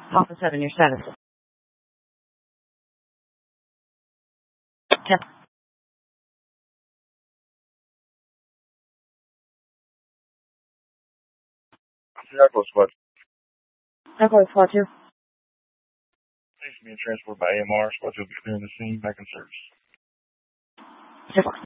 Alpha 7, your status. 10. Echo Squad. Echo Squad 2. Please being transported by AMR. Squad 2 will be clearing the scene. Back in service. 10.